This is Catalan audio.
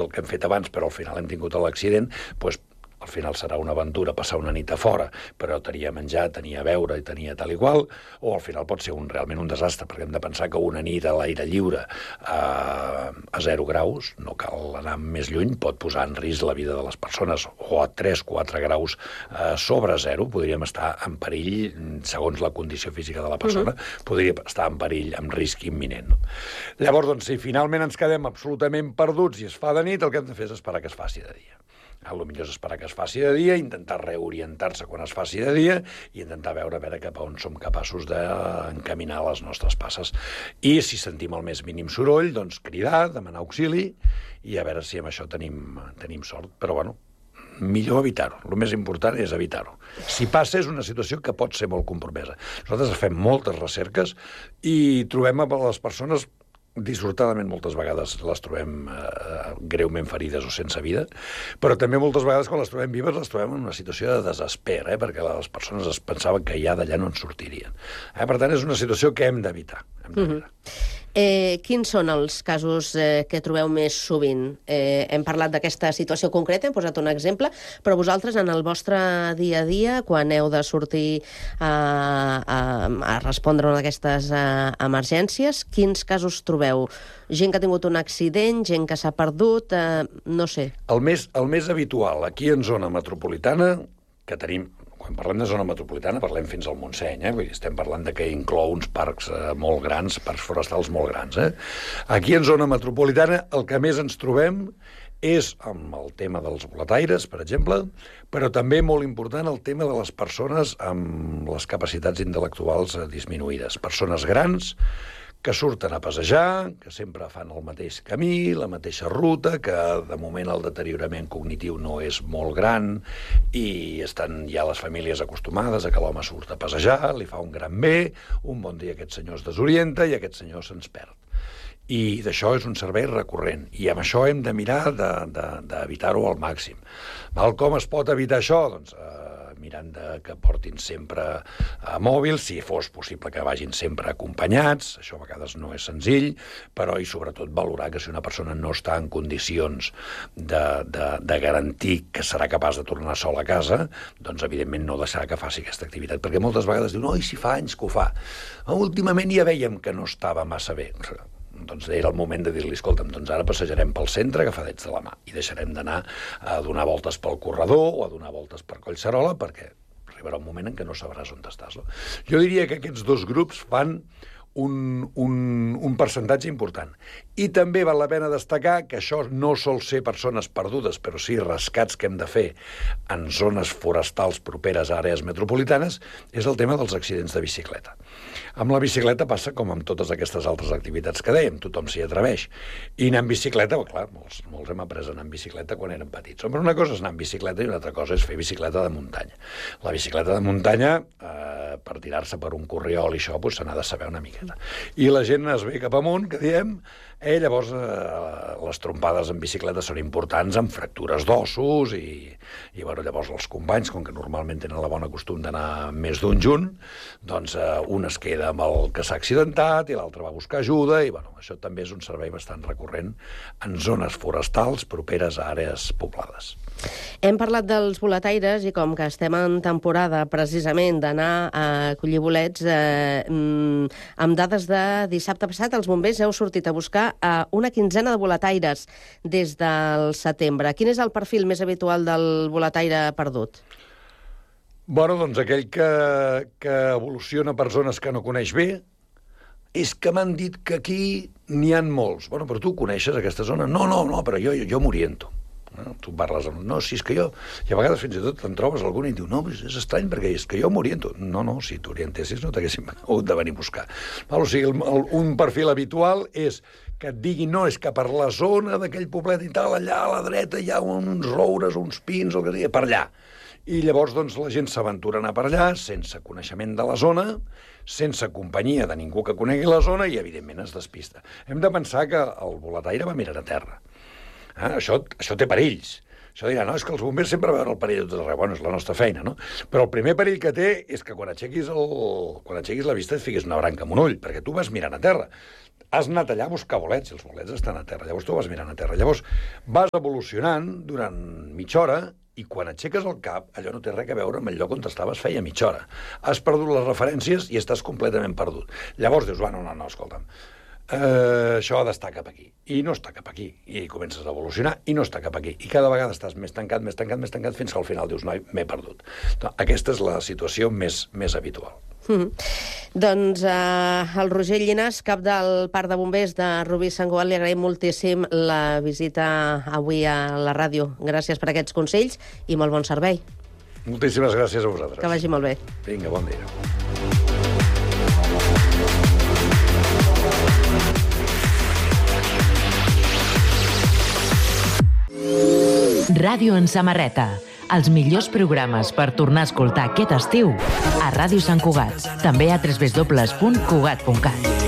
el que hem fet abans, però al final hem tingut l'accident, doncs al final serà una aventura passar una nit a fora, però tenia a menjar, tenia a beure i tenia tal i qual, o al final pot ser realment un desastre, perquè hem de pensar que una nit a l'aire lliure a 0 graus, no cal anar més lluny, pot posar en risc la vida de les persones, o a 3-4 graus sobre 0, podríem estar en perill, segons la condició física de la persona, podria estar en perill, amb risc imminent. Llavors, doncs, si finalment ens quedem absolutament perduts i es fa de nit, el que hem de fer és esperar que es faci de dia. El millor és esperar que es faci de dia, intentar reorientar-se quan es faci de dia i intentar veure cap a on som capaços d'encaminar les nostres passes. I si sentim el més mínim soroll, doncs cridar, demanar auxili i a veure si amb això tenim sort. Però, bueno, millor evitar-ho. El més important és evitar-ho. Si passa, és una situació que pot ser molt compromesa. Nosaltres fem moltes recerques i trobem a les persones dissortadament moltes vegades les trobem greument ferides o sense vida, però també moltes vegades quan les trobem vives les trobem en una situació de desesper, perquè les persones es pensaven que ja d'allà no en sortirien. Per tant, és una situació que hem d'evitar. Quins són els casos que trobeu més sovint? Hem parlat d'aquesta situació concreta, hem posat un exemple, però vosaltres en el vostre dia a dia, quan heu de sortir a respondre a una d'aquestes emergències, quins casos trobeu? Gent que ha tingut un accident, gent que s'ha perdut, no sé. El més habitual, aquí en zona metropolitana, que tenim... Quan parlem de zona metropolitana parlem fins al Montseny, Vull dir, estem parlant de que inclou uns parcs molt grans, parcs forestals molt grans, Aquí en zona metropolitana el que més ens trobem és amb el tema dels boletaires, per exemple, però també molt important el tema de les persones amb les capacitats intel·lectuals disminuïdes. Persones grans que surten a passejar, que sempre fan el mateix camí, la mateixa ruta, que de moment el deteriorament cognitiu no és molt gran i estan ja les famílies acostumades a que l'home surt a passejar, li fa un gran bé, un bon dia aquest senyor es desorienta i aquest senyor se'ns perd. I d'això és un servei recurrent. I amb això hem de mirar d'evitar-ho al màxim. Com es pot evitar això? Doncs mirant que portin sempre mòbil, si fos possible que vagin sempre acompanyats, això a vegades no és senzill, però i sobretot valorar que si una persona no està en condicions de garantir que serà capaç de tornar sol a casa, doncs evidentment no deixarà que faci aquesta activitat, perquè moltes vegades diuen, i si fa anys que ho fa. Últimament ja vèiem que no estava massa bé. Doncs era el moment de dir-li, escolta'm, doncs ara passejarem pel centre agafadets de la mà i deixarem d'anar a donar voltes pel corredor o a donar voltes per Collserola perquè arribarà un moment en què no sabràs on estàs. Jo diria que aquests dos grups fan un percentatge important. I també val la pena destacar que això no sol ser persones perdudes, però sí rescats que hem de fer en zones forestals properes a àrees metropolitanes, és el tema dels accidents de bicicleta. Amb la bicicleta passa com amb totes aquestes altres activitats que dèiem, tothom s'hi atreveix. I anar en bicicleta, clar, molts hem après a anar en bicicleta quan érem petits. Però una cosa és anar en bicicleta i una altra cosa és fer bicicleta de muntanya. La bicicleta de muntanya, per tirar-se per un corriol i això, se n'ha de saber una miqueta. I la gent es ve cap amunt, que diem, llavors les trompades en bicicleta són importants amb fractures d'ossos i llavors els companys, com que normalment tenen la bona costum d'anar més d'un junt, doncs un es queda amb el que s'ha accidentat i l'altre va a buscar ajuda i això també és un servei bastant recurrent en zones forestals properes a àrees poblades. Hem parlat dels boletaires i com que estem en temporada precisament d'anar a collir bolets, amb dades de dissabte passat els bombers heu sortit a buscar una quinzena de boletaires des del setembre. Quin és el perfil més habitual del boletaire perdut? Doncs aquell que evoluciona per zones que no coneix bé. És que m'han dit que aquí n'hi ha molts. Però tu coneixes aquesta zona? No, però jo m'oriento. Tu parles amb... No, si és que jo... I a vegades fins i tot te'n trobes algun i diu no, és estrany perquè és que jo m'oriento. No, si t'orientessis no t'haguéssim hagut de venir a buscar. O sigui, un perfil habitual és que et diguin no, és que per la zona d'aquell poblet i tal, allà a la dreta hi ha uns roures, uns pins, el que sigui, per allà. I llavors doncs, la gent s'aventura a anar per allà sense coneixement de la zona, sense companyia de ningú que conegui la zona i, evidentment, es despista. Hem de pensar que el boletaire va mirant a terra. Això té perills. Això dirà, no, és que els bombers sempre veuen el perill de tot arreu. Bueno, és la nostra feina, no? Però el primer perill que té és que quan aixequis la vista et fiquis una branca amb un ull, perquè tu vas mirant a terra. Has anat allà a buscar bolets, i els bolets estan a terra. Llavors tu vas mirant a terra. Llavors vas evolucionant durant mitja hora i quan aixeques el cap, allò no té res a veure amb el lloc on estaves feia mitja hora. Has perdut les referències i estàs completament perdut. Llavors dius, bueno, no, escolta'm, això ha d'estar cap aquí. I no està cap aquí. I comences a evolucionar i no està cap aquí. I cada vegada estàs més tancat, fins que al final dius, no, m'he perdut. Aquesta és la situació més habitual. Doncs al Roger Llinàs, cap del Parc de Bombers de Rubí Sant Cugat, li agraïm moltíssim la visita avui a la ràdio. Gràcies per aquests consells i molt bon servei. Moltíssimes gràcies a vosaltres. Que vagi molt bé. Vinga, bon dia. Ràdio en samarreta. Els millors programes per tornar a escoltar aquest estiu a Ràdio Sant Cugat. També a www.cugat.cat.